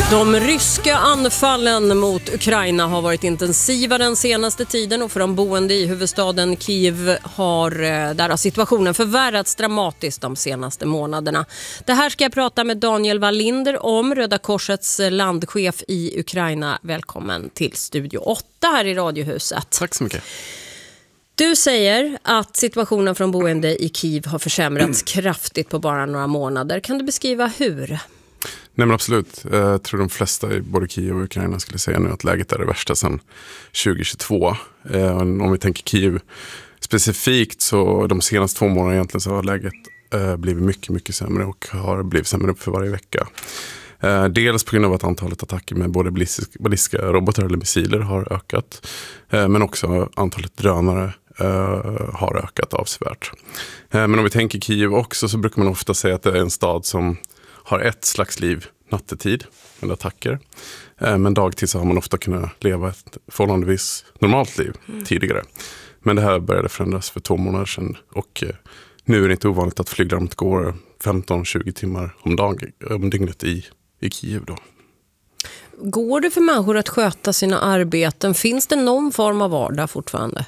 De ryska anfallen mot Ukraina har varit intensiva den senaste tiden och för de boende i huvudstaden Kiev har situationen förvärrats dramatiskt de senaste månaderna. Det här ska jag prata med Daniel Wallinder om, Röda Korsets landchef i Ukraina. Välkommen till Studio 8 här i Radiohuset. Tack så mycket. Du säger att situationen från boende i Kiev har försämrats kraftigt på bara några månader. Kan du beskriva hur? Nej men absolut. Jag tror de flesta i både Kiev och Ukraina skulle säga nu att läget är det värsta sedan 2022. Om vi tänker Kiev specifikt så de senaste 2 månaderna egentligen så har läget blivit mycket, mycket sämre och har blivit sämre upp för varje vecka. Dels på grund av att antalet attacker med både ballistiska robotar eller missiler har ökat. Men också antalet drönare har ökat avsevärt. Men om vi tänker Kiev också så brukar man ofta säga att det är en stad som har ett slags liv nattetid med attacker. Men dagtid så har man ofta kunnat leva ett förhållandevis normalt liv tidigare. Men det här började förändras för 2 månader sedan. Och nu är det inte ovanligt att flyglarmet går 15-20 timmar om dygnet i Kiev då. Går det för människor att sköta sina arbeten? Finns det någon form av vardag fortfarande?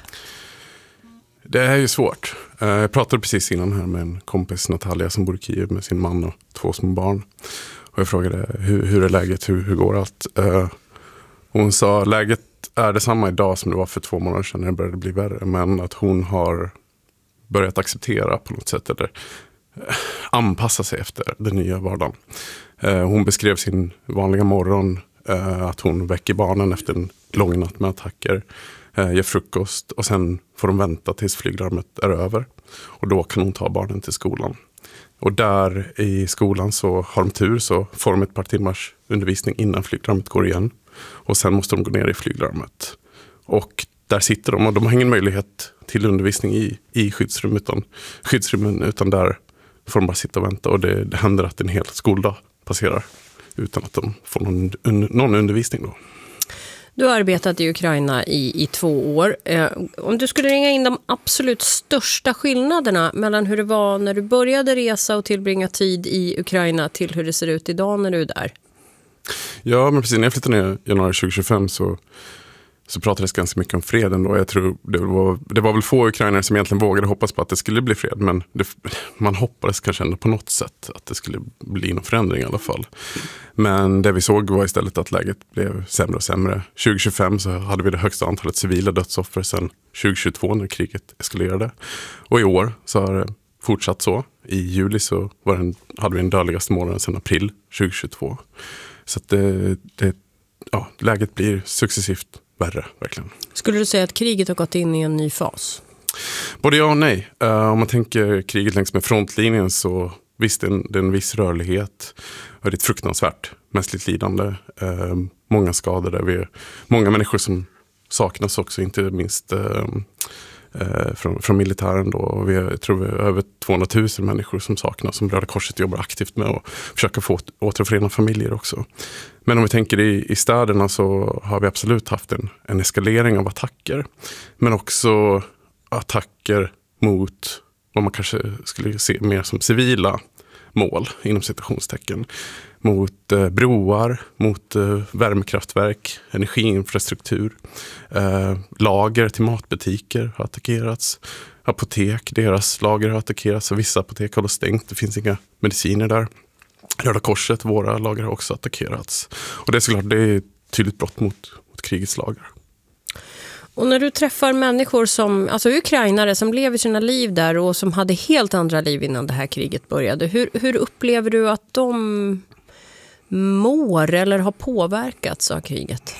Det är ju svårt. Jag pratade precis innan här med en kompis, Natalia, som bor i Kiev med sin man och 2 små barn. Och jag frågade hur är läget, hur går allt? Hon sa läget är detsamma idag som det var för 2 månader sedan när det började bli värre. Men att hon har börjat acceptera på något sätt eller anpassa sig efter den nya vardagen. Hon beskrev sin vanliga morgon att hon väcker barnen efter en lång natt med attacker. Ger frukost och sen får de vänta tills flyglarmet är över. Och då kan hon ta barnen till skolan. Och där i skolan så har de tur så får de ett par timmars undervisning innan flyglarmet går igen. Och sen måste de gå ner i flyglarmet. Och där sitter de och de har ingen möjlighet till undervisning i skyddsrummen utan där får de bara sitta och vänta. Och det händer att en hel skoldag passerar utan att de får någon undervisning då. Du har arbetat i Ukraina i 2 år. Om du skulle ringa in de absolut största skillnaderna mellan hur det var när du började resa och tillbringa tid i Ukraina till hur det ser ut idag när du är där? Ja, men precis när jag flyttade ner i januari 2025 så pratades ganska mycket om freden då. Jag tror det var väl få ukrainare som egentligen vågade hoppas på att det skulle bli fred. Men man hoppades kanske ändå på något sätt att det skulle bli någon förändring i alla fall. Men det vi såg var istället att läget blev sämre och sämre. 2025 så hade vi det högsta antalet civila dödsoffer sedan 2022 när kriget eskalerade. Och i år så har det fortsatt så. I juli så hade vi den dödligaste månaden sedan april 2022. Så att läget blir successivt värre, verkligen. Skulle du säga att kriget har gått in i en ny fas? Både ja och nej. Om man tänker kriget längs med frontlinjen så visst, det är en viss rörlighet. Och det är ett fruktansvärt mänskligt lidande. Många skadade. Många människor som saknas också, inte minst från militären då. Jag tror vi är över 200 000 människor som saknas, som Röda Korset jobbar aktivt med och försöka få återförena familjer också. Men om vi tänker i städerna så har vi absolut haft en eskalering av attacker. Men också attacker mot vad man kanske skulle se mer som civila mål inom citationstecken. Mot broar, mot värmekraftverk, energiinfrastruktur, lager till matbutiker har attackerats. Apotek, deras lager har attackerats och vissa apotek har stängt. Det finns inga mediciner där. Röda Korset, våra lager har också attackerats. Och det är såklart, det är ett tydligt brott mot krigets lager. Och när du träffar människor alltså ukrainare som lever sina liv där och som hade helt andra liv innan det här kriget började. Hur upplever du att de mår eller har påverkats av kriget?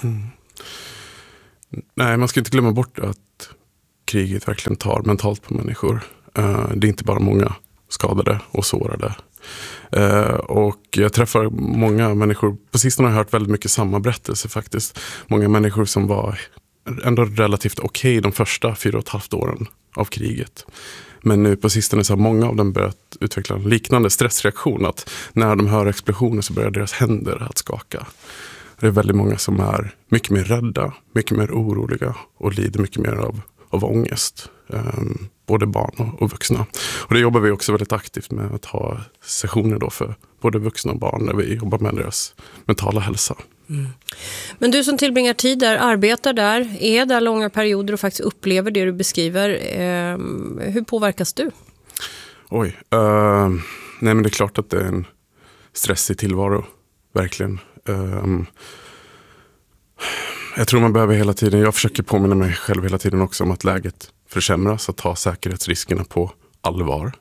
Nej, man ska inte glömma bort att kriget verkligen tar mentalt på människor. Det är inte bara många skadade och sårade. Och jag träffar många människor, på sistone har jag hört väldigt mycket samma berättelse faktiskt. Många människor som var ändå relativt okej de första 4,5 åren av kriget. Men nu på sistone så har många av dem börjat utveckla en liknande stressreaktion, att när de hör explosioner så börjar deras händer att skaka. Det är väldigt många som är mycket mer rädda, mycket mer oroliga och lider mycket mer av ångest. Både barn och vuxna. Och det jobbar vi också väldigt aktivt med, att ha sessioner då för både vuxna och barn när vi jobbar med deras mentala hälsa. Men du som tillbringar tid där, arbetar där, är där långa perioder och faktiskt upplever det du beskriver, hur påverkas du? Nej men det är klart att det är en stressig tillvaro, verkligen. Jag tror man behöver hela tiden, jag försöker påminna mig själv hela tiden också om att läget försämras, att ta säkerhetsriskerna på allvar.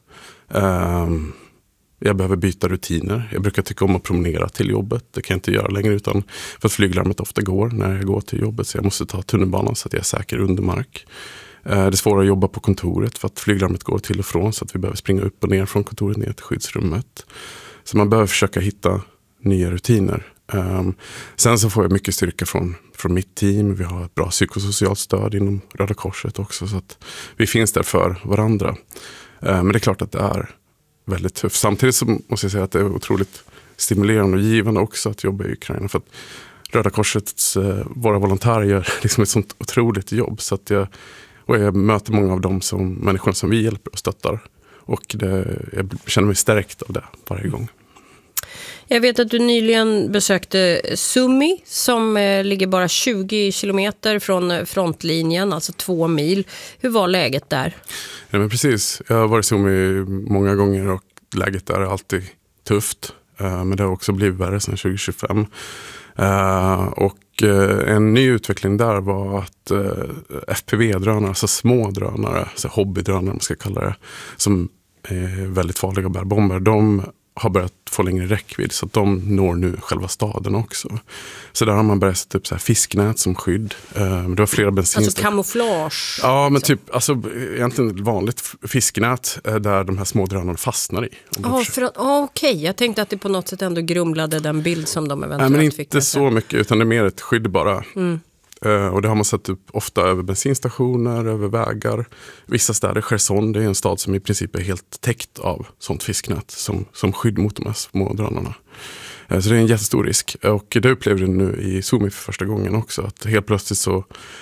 Jag behöver byta rutiner. Jag brukar tycka om att promenera till jobbet. Det kan jag inte göra längre utan för att flyglarmet ofta går när jag går till jobbet. Så jag måste ta tunnelbanan så att jag är säker under mark. Det är svårare att jobba på kontoret för att flyglarmet går till och från så att vi behöver springa upp och ner från kontoret ner till skyddsrummet. Så man behöver försöka hitta nya rutiner. Sen så får jag mycket styrka från mitt team. Vi har ett bra psykosocialt stöd inom Röda Korset också så att vi finns där för varandra. Men det är klart att det är väldigt tufft. Samtidigt så måste jag säga att det är otroligt stimulerande och givande också att jobba i Ukraina för att Röda Korsets våra volontärer gör liksom ett sånt otroligt jobb så att jag möter många av dem som människor som vi hjälper och stöttar och jag känner mig stärkt av det varje gång. Jag vet att du nyligen besökte Sumy som ligger bara 20 kilometer från frontlinjen, alltså 2 mil. Hur var läget där? Ja, men precis. Jag har varit i Sumy många gånger och läget där är alltid tufft. Men det har också blivit värre sedan 2025. Och en ny utveckling där var att FPV-drönare, alltså små drönare, alltså hobbydrönare man ska kalla det, som är väldigt farliga och bär bomber, de har börjat få längre räckvidd så att de når nu själva staden också. Så där har man börjat sätta upp så här fisknät som skydd. Det var flera bensinstationer. Alltså kamouflage? Ja, men typ egentligen vanligt fisknät där de här små drönarna fastnar i. Okej. Jag tänkte att det på något sätt ändå grumlade den bild som de eventuellt men fick. Inte så mycket utan det är mer ett skydd bara. Och det har man satt upp ofta över bensinstationer, över vägar. Vissa städer, Cherson, det är en stad som i princip är helt täckt av sånt fisknät som skydd mot de här små drönarna. Så det är en jättestor risk. Och det upplevde jag nu i Sumy för första gången också. Att helt plötsligt så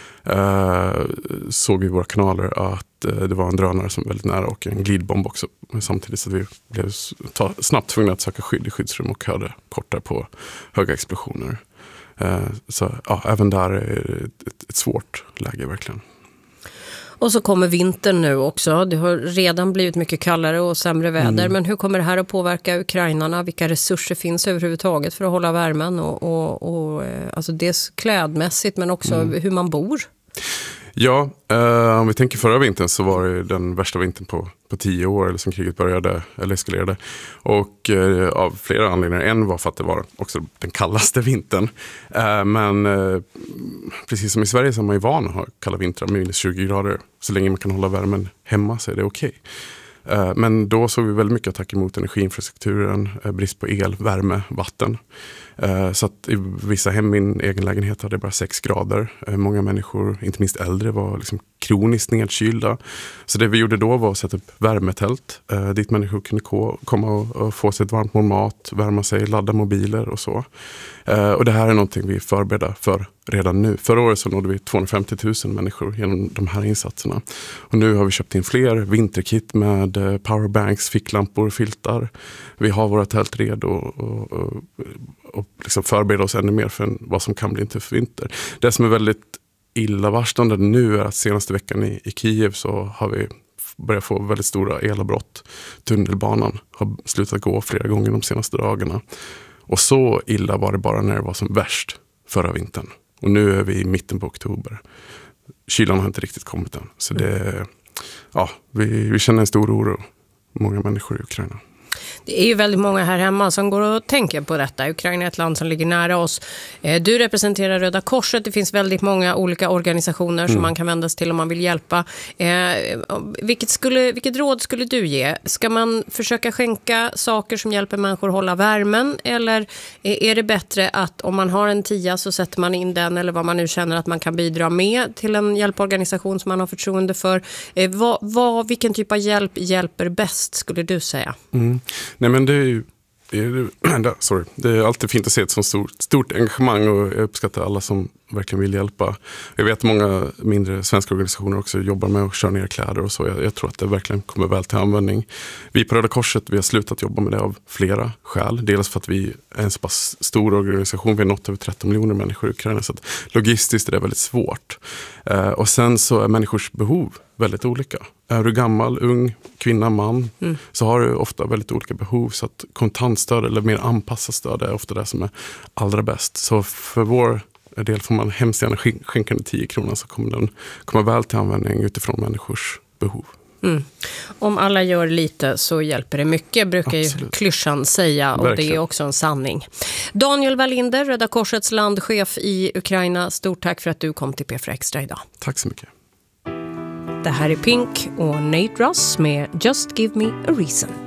såg vi i våra kanaler att det var en drönare som var väldigt nära och en glidbomb också. Men samtidigt så att vi blev snabbt tvungna att söka skydd i skyddsrum och hörde kortar på höga explosioner. Så ja, även där är ett svårt läge verkligen. Och så kommer vintern nu också. Det har redan blivit mycket kallare och sämre väder. Men hur kommer det här att påverka ukrainarna? Vilka resurser finns överhuvudtaget för att hålla värmen? Och alltså dels klädmässigt men också hur man bor? Ja, om vi tänker förra vintern så var det den värsta vintern på 10 år eller som kriget började eller eskalerade. Och av flera anledningar. En var för att det var också den kallaste vintern. Men precis som i Sverige så är man ju van att ha kalla vintrar med minus 20 grader. Så länge man kan hålla värmen hemma så är det okej. Men då såg vi väldigt mycket attack mot energiinfrastrukturen, brist på el, värme, vatten. Så att i vissa hem, min egen lägenhet hade bara 6 grader. Många människor, inte minst äldre, var liksom kroniskt nedkylda. Så det vi gjorde då var att sätta upp värmetält dit människor kunde komma och få sig ett varmt mål mat, värma sig, ladda mobiler och så. Och det här är någonting vi är förberedda för redan nu. Förra året så nådde vi 250 000 människor genom de här insatserna. Och nu har vi köpt in fler vinterkit med powerbanks, ficklampor, filtar. Vi har våra tält redo och liksom förbereda oss ännu mer för vad som kan bli en tuff vinter. Det som är väldigt illavarslande nu är att senaste veckan i Kiev så har vi börjat få väldigt stora elavbrott. Tunnelbanan har slutat gå flera gånger de senaste dagarna. Och så illa var det bara när det var som värst förra vintern. Och nu är vi i mitten på oktober. Kylan har inte riktigt kommit än. Så vi känner en stor oro. Många människor i Ukraina. Det är ju väldigt många här hemma som går och tänker på detta. Ukraina är ett land som ligger nära oss. Du representerar Röda Korset. Det finns väldigt många olika organisationer som man kan vända sig till om man vill hjälpa. Vilket råd skulle du ge? Ska man försöka skänka saker som hjälper människor att hålla värmen? Eller är det bättre att om man har en 10 så sätter man in den eller vad man nu känner att man kan bidra med till en hjälporganisation som man har förtroende för? Vilken typ av hjälp hjälper bäst skulle du säga? Nej men det är ju Det är alltid fint att se ett så stort engagemang och jag uppskattar alla som verkligen vill hjälpa. Jag vet att många mindre svenska organisationer också jobbar med att köra ner kläder och så. Jag tror att det verkligen kommer väl till användning. Vi på Röda Korset, vi har slutat jobba med det av flera skäl. Dels för att vi är en så pass stor organisation. Vi har nått över 13 miljoner människor i Ukraina, så att logistiskt är det väldigt svårt. Och sen så är människors behov väldigt olika. Är du gammal, ung, kvinna, man så har du ofta väldigt olika behov, så att kontantstöd eller mer anpassat stöd är ofta det som är allra bäst. Så för vår del får man hemskt gärna skänka 10 kronor, så kommer den komma väl till användning utifrån människors behov. Om alla gör lite så hjälper det mycket, brukar ju klyschan säga, och verkligen. Det är också en sanning. Daniel Wallinder, Röda Korsets landchef i Ukraina, stort tack för att du kom till P4 Extra idag. Tack så mycket. Det här är Pink och Nate Ross med Just Give Me a Reason.